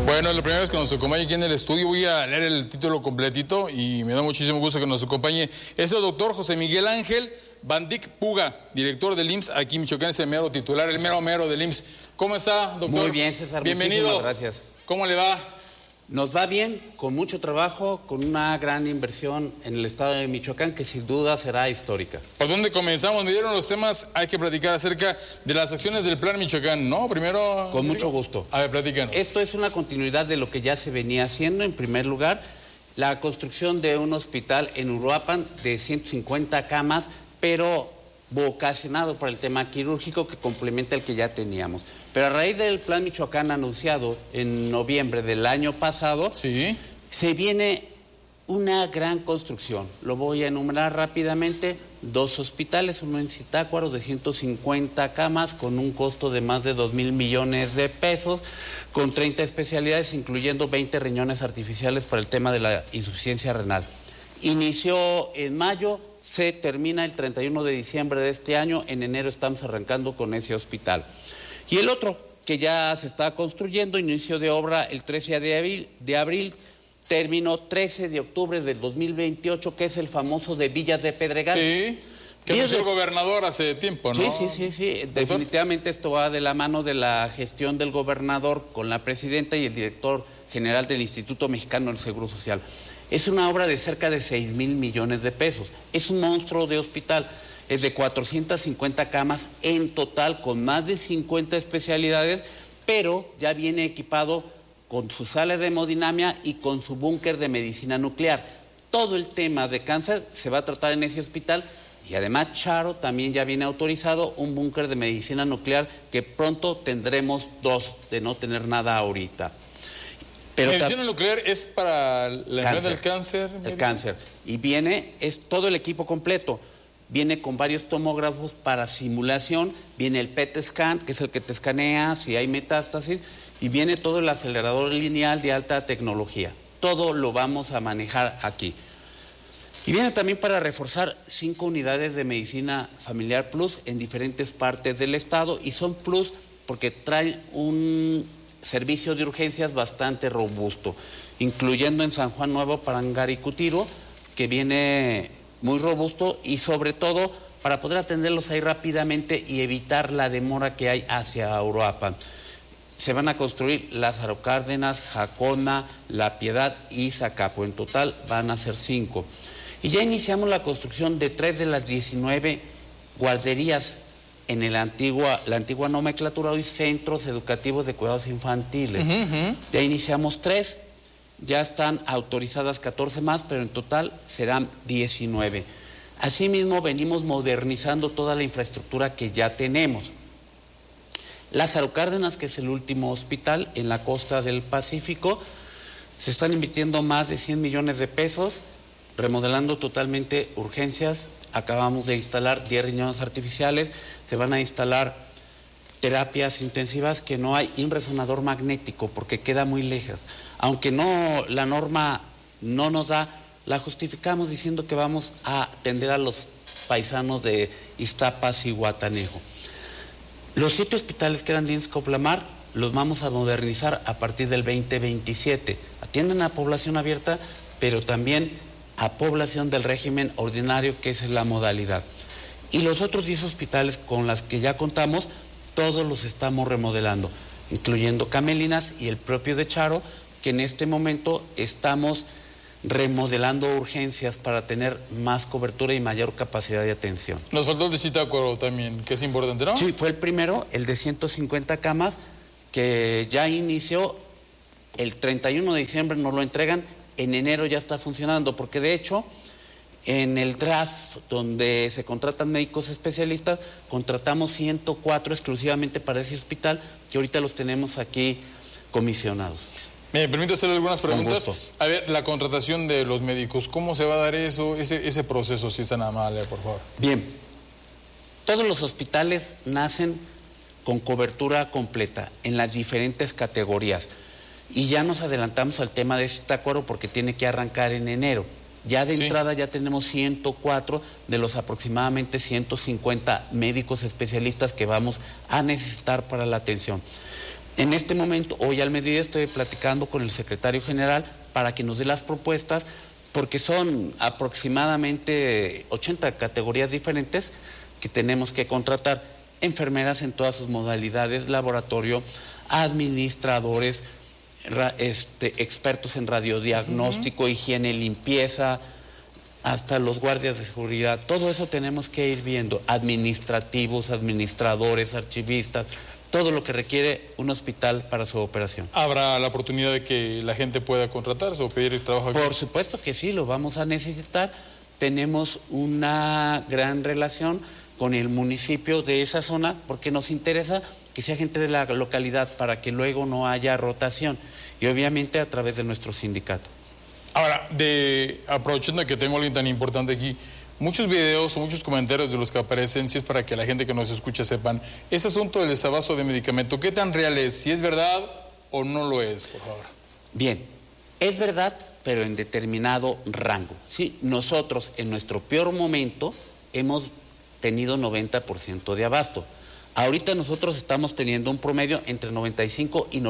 Bueno, la primera vez que nos acompaña aquí en el estudio, voy a leer el título completito y me da muchísimo gusto que nos acompañe. Es el doctor José Miguel Ángel Bandic Puga, director del IMSS aquí en Michoacán, es el mero titular, el mero mero del IMSS. ¿Cómo está, doctor? Muy bien, César. Bienvenido. Gracias. ¿Cómo le va? Nos va bien, con mucho trabajo, con una gran inversión en el estado de Michoacán que sin duda será histórica. ¿Por dónde comenzamos? Me dieron los temas, hay que platicar acerca de las acciones del Plan Michoacán, ¿no? Primero... Con mucho gusto. A ver, platícanos. Esto es una continuidad de lo que ya se venía haciendo. En primer lugar, la construcción de un hospital en Uruapan de 150 camas, pero vocacionado para el tema quirúrgico que complementa el que ya teníamos. Pero a raíz del Plan Michoacán anunciado en noviembre del año pasado, sí, se viene una gran construcción. Lo voy a enumerar rápidamente. 2 hospitales, uno en Zitácuaro de 150 camas con un costo de más de 2,000 millones de pesos, con 30 especialidades, incluyendo 20 riñones artificiales para el tema de la insuficiencia renal. Inició en mayo, se termina el 31 de diciembre de este año, en enero estamos arrancando con ese hospital. Y el otro, que ya se está construyendo, inicio de obra el 13 de abril, término 13 de octubre del 2028, que es el famoso de Villas de Pedregal. Sí, que fue el gobernador hace tiempo, ¿no? Sí. Definitivamente esto va de la mano de la gestión del gobernador con la presidenta y el director general del Instituto Mexicano del Seguro Social. Es una obra de cerca de 6,000 millones de pesos. Es un monstruo de hospital. Es de 450 camas en total, con más de 50 especialidades, pero ya viene equipado con su sala de hemodinamia y con su búnker de medicina nuclear. Todo el tema de cáncer se va a tratar en ese hospital y además Charo también ya viene autorizado un búnker de medicina nuclear que pronto tendremos 2, de no tener nada ahorita. Pero medicina nuclear es para la enfermedad del cáncer. El cáncer. Y viene, es todo el equipo completo. Viene con varios tomógrafos para simulación, viene el PET scan, que es el que te escanea si hay metástasis, y viene todo el acelerador lineal de alta tecnología. Todo lo vamos a manejar aquí. Y viene también para reforzar 5 unidades de medicina familiar plus en diferentes partes del estado, y son plus porque traen un servicio de urgencias bastante robusto, incluyendo en San Juan Nuevo, Parangaricutiro, que viene muy robusto y sobre todo para poder atenderlos ahí rápidamente y evitar la demora que hay hacia Uruapan. Se van a construir Lázaro Cárdenas, Jacona, La Piedad y Zacapo. En total van a ser 5. Y ya iniciamos la construcción de 3 de las 19 guarderías en la antigua nomenclatura, hoy centros educativos de cuidados infantiles. Ya iniciamos 3. Ya están autorizadas 14 más, pero en total serán 19. Asimismo, venimos modernizando toda la infraestructura que ya tenemos. Lázaro Cárdenas, que es el último hospital en la costa del Pacífico, se están invirtiendo más de 100 millones de pesos, remodelando totalmente urgencias. Acabamos de instalar 10 riñones artificiales, se van a instalar terapias intensivas que no hay, y un resonador magnético porque queda muy lejos. Aunque no, la norma no nos da, la justificamos diciendo que vamos a atender a los paisanos de Iztapas y Guatanejo. Los 7 hospitales que eran de Izcoplamar los vamos a modernizar a partir del 2027. Atienden a población abierta, pero también a población del régimen ordinario, que es la modalidad. Y los otros 10 hospitales con los que ya contamos, todos los estamos remodelando, incluyendo Camelinas y el propio de Charo, que en este momento estamos remodelando urgencias para tener más cobertura y mayor capacidad de atención. Nos faltó el de Zitácuaro también, que es importante, ¿no? Sí, fue el primero, el de 150 camas, que ya inició el 31 de diciembre, nos lo entregan, en enero ya está funcionando, porque de hecho, en el draft donde se contratan médicos especialistas, contratamos 104 exclusivamente para ese hospital, que ahorita los tenemos aquí comisionados. ¿Me permite hacerle algunas preguntas? A ver, la contratación de los médicos, ¿cómo se va a dar eso, ese proceso, si es tan amable, por favor? Bien, todos los hospitales nacen con cobertura completa en las diferentes categorías. Y ya nos adelantamos al tema de Zitácuaro porque tiene que arrancar en enero. Ya de entrada ya tenemos 104 de los aproximadamente 150 médicos especialistas que vamos a necesitar para la atención. En este momento, hoy al mediodía, estoy platicando con el secretario general para que nos dé las propuestas, porque son aproximadamente 80 categorías diferentes que tenemos que contratar. Enfermeras en todas sus modalidades, laboratorio, administradores, expertos en radiodiagnóstico, higiene, limpieza, hasta los guardias de seguridad. Todo eso tenemos que ir viendo, administrativos, administradores, archivistas, todo lo que requiere un hospital para su operación. ¿Habrá la oportunidad de que la gente pueda contratarse o pedir el trabajo aquí? Por supuesto que sí, lo vamos a necesitar. Tenemos una gran relación con el municipio de esa zona porque nos interesa que sea gente de la localidad para que luego no haya rotación y obviamente a través de nuestro sindicato. Ahora, aprovechando que tengo a alguien tan importante aquí, muchos videos o muchos comentarios de los que aparecen, si es para que la gente que nos escucha sepan, ese asunto del desabasto de medicamento, ¿qué tan real es? ¿Si es verdad o no lo es, por favor? Bien, es verdad, pero en determinado rango. Sí, nosotros en nuestro peor momento hemos tenido 90% de abasto. Ahorita nosotros estamos teniendo un promedio entre 95 y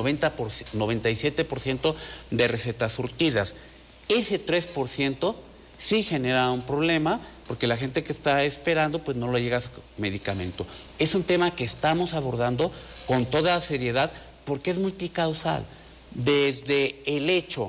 97% de recetas surtidas. Ese 3% sí genera un problema porque la gente que está esperando pues no le llega su medicamento. Es un tema que estamos abordando con toda seriedad porque es multicausal. Desde el hecho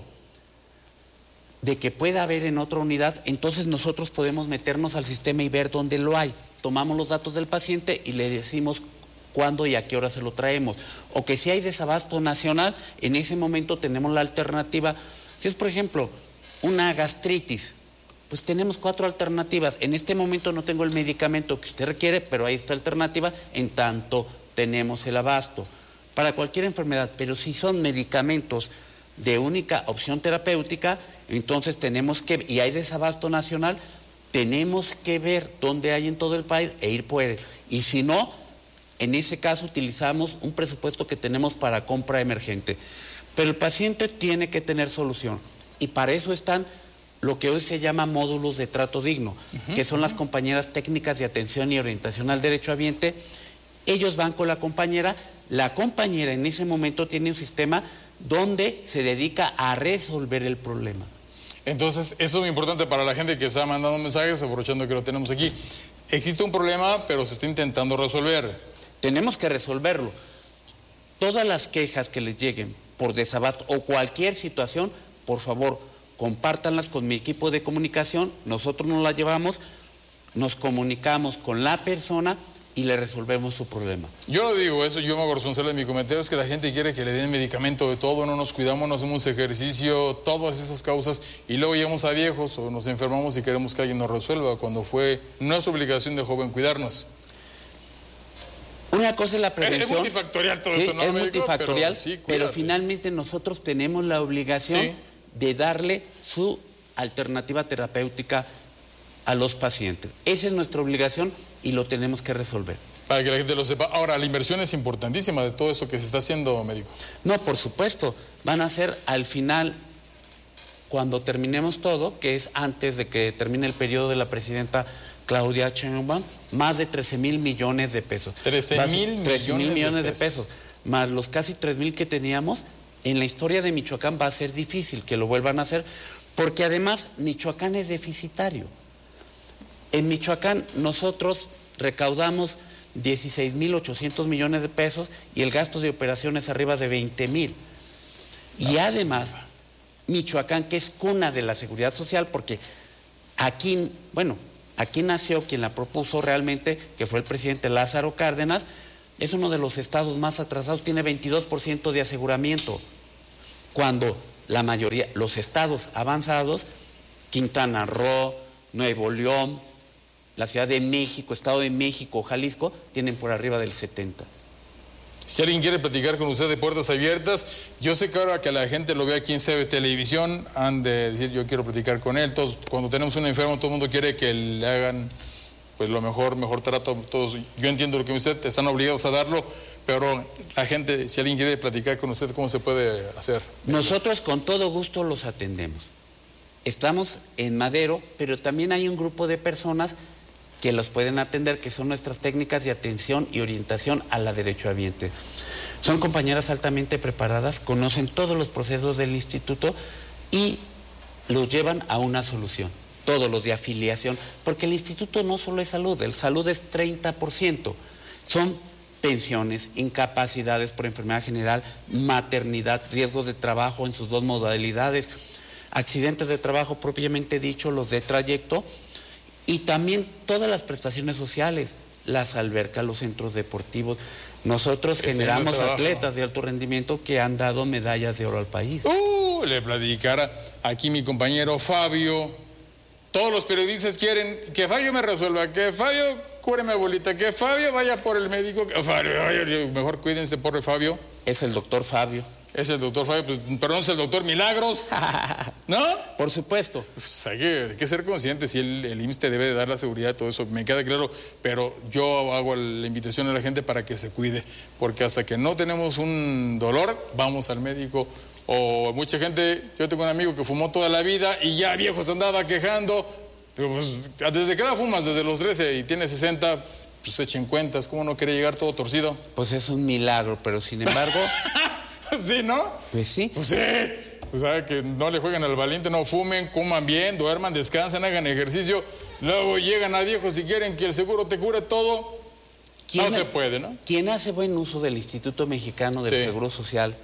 de que pueda haber en otra unidad, entonces nosotros podemos meternos al sistema y ver dónde lo hay. Tomamos los datos del paciente y le decimos cuándo y a qué hora se lo traemos. O que si hay desabasto nacional, en ese momento tenemos la alternativa. Si es, por ejemplo, una gastritis, pues tenemos 4 alternativas. En este momento no tengo el medicamento que usted requiere, pero hay esta alternativa en tanto tenemos el abasto. Para cualquier enfermedad, pero si son medicamentos de única opción terapéutica, entonces tenemos que, y hay desabasto nacional, tenemos que ver dónde hay en todo el país e ir por él. Y si no, en ese caso utilizamos un presupuesto que tenemos para compra emergente. Pero el paciente tiene que tener solución. Y para eso están lo que hoy se llama módulos de trato digno, que son las compañeras técnicas de atención y orientación al derechohabiente. Ellos van con la compañera en ese momento tiene un sistema donde se dedica a resolver el problema. Entonces, eso es muy importante para la gente que está mandando mensajes, aprovechando que lo tenemos aquí. Existe un problema, pero se está intentando resolver. Tenemos que resolverlo. Todas las quejas que les lleguen por desabasto o cualquier situación, por favor, compártanlas con mi equipo de comunicación, nosotros nos las llevamos, nos comunicamos con la persona y le resolvemos su problema. Yo lo digo, eso yo me hago responsable de mi comentario, es que la gente quiere que le den medicamento de todo, no nos cuidamos, no hacemos ejercicio, todas esas causas, y luego llegamos a viejos o nos enfermamos y queremos que alguien nos resuelva, cuando fue nuestra obligación de joven cuidarnos. Una cosa es la prevención. Es multifactorial todo sí, eso, ¿no? Es multifactorial, pero, sí, pero finalmente nosotros tenemos la obligación de darle su alternativa terapéutica a los pacientes. Esa es nuestra obligación y lo tenemos que resolver. Para que la gente lo sepa. Ahora, la inversión es importantísima de todo esto que se está haciendo, médico. No, por supuesto. Van a ser al final, cuando terminemos todo, que es antes de que termine el periodo de la presidenta Claudia Sheinbaum, más de 13,000 millones de pesos. 13,000 millones de pesos. Más los casi 3,000 que teníamos. En la historia de Michoacán va a ser difícil que lo vuelvan a hacer, porque además Michoacán es deficitario. En Michoacán nosotros recaudamos 16,800 millones de pesos y el gasto de operaciones arriba de 20,000. Y además, Michoacán, que es cuna de la seguridad social, porque aquí nació quien la propuso realmente, que fue el presidente Lázaro Cárdenas, es uno de los estados más atrasados, tiene 22% de aseguramiento, cuando la mayoría, los estados avanzados, Quintana Roo, Nuevo León, la Ciudad de México, Estado de México, Jalisco, tienen por arriba del 70%. Si alguien quiere platicar con usted de puertas abiertas, yo sé que ahora que la gente lo ve aquí en CB Televisión, han de decir yo quiero platicar con él. Todos, cuando tenemos un enfermo, todo el mundo quiere que le hagan pues lo mejor trato. Todos, yo entiendo lo que usted, están obligados a darlo, pero la gente, si alguien quiere platicar con usted, ¿cómo se puede hacer? Nosotros con todo gusto los atendemos. Estamos en Madero, pero también hay un grupo de personas que los pueden atender, que son nuestras técnicas de atención y orientación a la derechohabiente. Son compañeras altamente preparadas, conocen todos los procesos del instituto y los llevan a una solución. Todos los de afiliación, porque el instituto no solo es salud, el salud es 30%. Son pensiones, incapacidades por enfermedad general, maternidad, riesgos de trabajo en sus dos modalidades, accidentes de trabajo propiamente dicho, los de trayecto, y también todas las prestaciones sociales, las albercas, los centros deportivos. Nosotros generamos atletas de alto rendimiento que han dado medallas de oro al país. Le platicara aquí mi compañero Fabio. Todos los periodistas quieren que Fabio me resuelva, que Fabio cure mi abuelita, que Fabio vaya por el médico. Fabio, mejor cuídense, pobre Fabio. Es el doctor Fabio. Es el doctor Fabio, pues, pero no es el doctor Milagros, ¿no? Por supuesto. Pues hay que ser conscientes, si el IMSS te debe de dar la seguridad de todo eso, me queda claro, pero yo hago la invitación a la gente para que se cuide, porque hasta que no tenemos un dolor, vamos al médico. O mucha gente, yo tengo un amigo que fumó toda la vida y ya viejo se andaba quejando. Digo, pues, ¿desde qué edad fumas? Desde los 13 y tiene 60, pues echen cuentas, ¿cómo no quiere llegar todo torcido? Pues es un milagro, pero sin embargo... Sí, ¿no? Pues sí. Pues sí. Pues sabe que no le jueguen al valiente, no fumen, coman bien, duerman, descansen, hagan ejercicio. Luego llegan a viejos y quieren que el seguro te cure todo. No se puede, ¿no? Quien hace buen uso del Instituto Mexicano del Seguro Social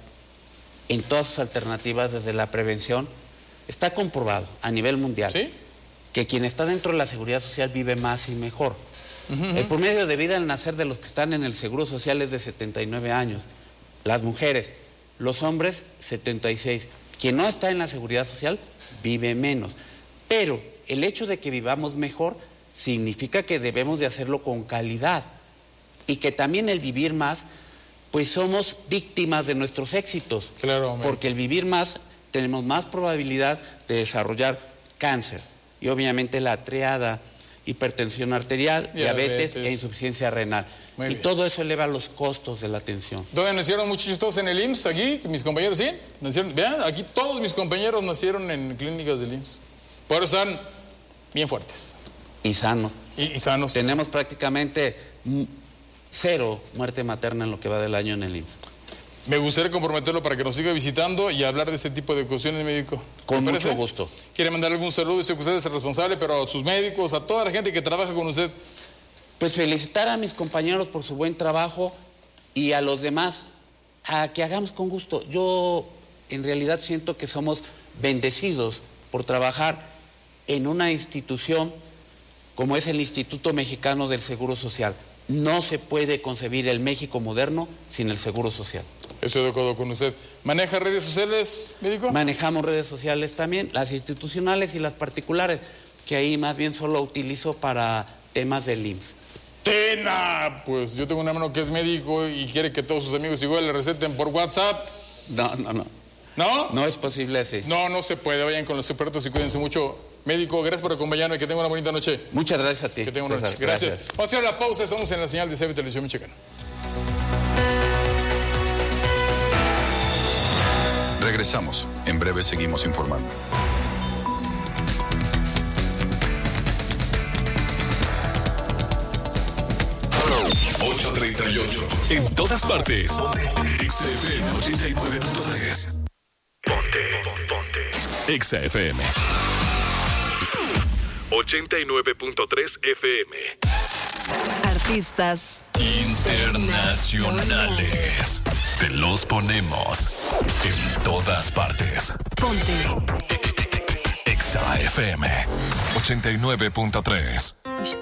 en todas sus alternativas desde la prevención, está comprobado a nivel mundial que quien está dentro de la seguridad social vive más y mejor. El promedio de vida al nacer de los que están en el Seguro Social es de 79 años. Las mujeres, los hombres, 76. Quien no está en la seguridad social vive menos. Pero el hecho de que vivamos mejor significa que debemos de hacerlo con calidad. Y que también el vivir más, pues somos víctimas de nuestros éxitos. Claro, porque el vivir más, tenemos más probabilidad de desarrollar cáncer. Y obviamente la triada, hipertensión arterial, diabetes e insuficiencia renal. Y todo eso eleva los costos de la atención. ¿Dónde nacieron muchos en el IMSS? Aquí, mis compañeros, ¿sí? Nacieron, vean, aquí todos mis compañeros nacieron en clínicas del IMSS. Por eso están bien fuertes. Y sanos. Y sanos. Tenemos prácticamente 0 muerte materna en lo que va del año en el IMSS. Me gustaría comprometerlo para que nos siga visitando y hablar de este tipo de cuestiones, médico. Con mucho gusto. ¿Quiere mandar algún saludo? Sé que usted es el responsable, pero a sus médicos, a toda la gente que trabaja con usted. Pues felicitar a mis compañeros por su buen trabajo y a los demás a que hagamos con gusto. Yo en realidad siento que somos bendecidos por trabajar en una institución como es el Instituto Mexicano del Seguro Social. No se puede concebir el México moderno sin el Seguro Social. Estoy de acuerdo con usted. ¿Maneja redes sociales, médico? Manejamos redes sociales también, las institucionales y las particulares, que ahí más bien solo utilizo para temas del IMSS. ¡Tena! Pues yo tengo un hermano que es médico y quiere que todos sus amigos igual le receten por WhatsApp. No. ¿No? No es posible así. No se puede. Vayan con los expertos y cuídense mucho. Médico, gracias por acompañarme. Que tenga una bonita noche. Muchas gracias a ti. Que tenga una noche. Gracias. Vamos a hacer la pausa. Estamos en la señal de CB Televisión Mexicana. Regresamos. En breve seguimos informando. .38 en todas partes. XFM 89.3. Ponte. XFM 89.3 FM. Artistas internacionales. Te los ponemos en todas partes. Ponte. XFM 89.3.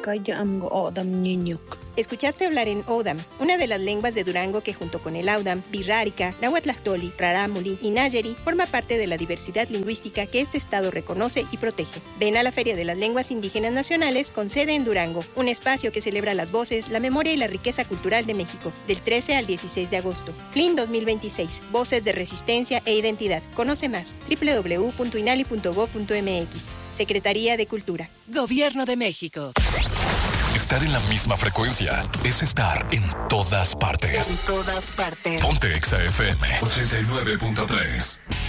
Escuchaste hablar en Odam, una de las lenguas de Durango que junto con el Audam, Birrárica, Nahuatlactoli, Rarámuri y Nayeri forma parte de la diversidad lingüística que este estado reconoce y protege. Ven a la Feria de las Lenguas Indígenas Nacionales con sede en Durango, un espacio que celebra las voces, la memoria y la riqueza cultural de México, del 13 al 16 de agosto. FLIN 2026, Voces de Resistencia e Identidad. Conoce más, www.inali.gov.mx. Secretaría de Cultura. Gobierno de México. Estar en la misma frecuencia es estar en todas partes. En todas partes. Ponte XFM 89.3.